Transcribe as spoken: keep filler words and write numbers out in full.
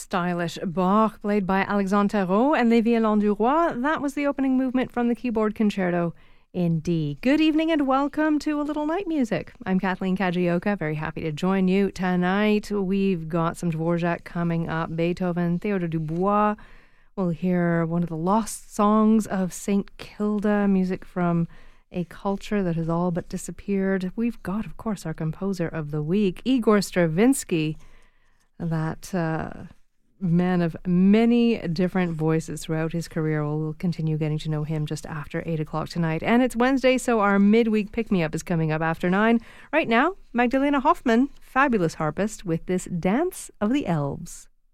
Stylish Bach, played by Alexandre Tarot and Les Violons du Roi. That was the opening movement from the keyboard concerto in D. Good evening and welcome to A Little Night Music. I'm Kathleen Kajioka, very happy to join you tonight. We've got some Dvorak coming up, Beethoven, Theodore Dubois. We'll hear one of the lost songs of Saint Kilda, music from a culture that has all but disappeared. We've got, of course, our composer of the week, Igor Stravinsky, that uh, man of many different voices throughout his career. We'll, we'll continue getting to know him just after eight o'clock tonight. And it's Wednesday, so our midweek pick-me-up is coming up after nine. Right now, Magdalena Hoffman, fabulous harpist, with this Dance of the Elves.